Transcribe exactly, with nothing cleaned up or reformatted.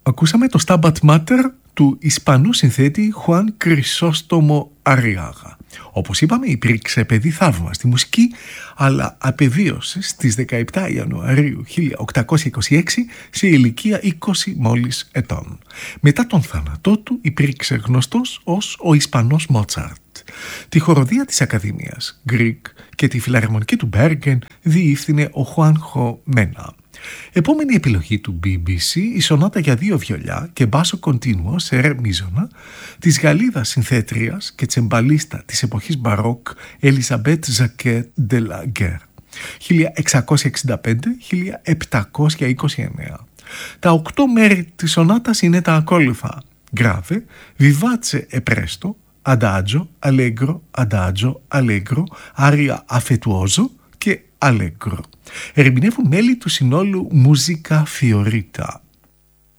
Ακούσαμε το Stabat Mater του Ισπανού συνθέτη Χουάν Κρυσόστομο Αριάγα. Όπως είπαμε, υπήρξε παιδί θαύμα στη μουσική, αλλά απεβίωσε στις δεκαεπτά Ιανουαρίου χίλια οκτακόσια είκοσι έξι σε ηλικία είκοσι μόλις ετών. Μετά τον θάνατό του υπήρξε γνωστός ως ο Ισπανός Μότσαρτ. Τη χοροδία της Ακαδημίας Γκρικ και τη φιλαρμονική του Μπέργεν διεύθυνε ο Χουάνχο Μένα. Επόμενη επιλογή του μπι μπι σι, η σονάτα για δύο βιολιά και μπάσο κοντίνουο σε ρε μίζωνα της Γαλλίδας συνθέτριας και τσεμπαλίστα της εποχής μπαρόκ Ελιζαμπέτ Ζακέ ντε λα Γκέρ, χίλια εξακόσια εξήντα πέντε με χίλια επτακόσια είκοσι εννέα. Τα οκτώ μέρη της σονάτας είναι τα ακόλουθα: γκράβε, βιβάτσε επρέστο, αντάτζο, αλέγκρο, αντάτζο, αλέγκρο, άρια αφετουόζο και αλέγκρο. Ερμηνεύουν μέλη του συνόλου Musica Fiorita.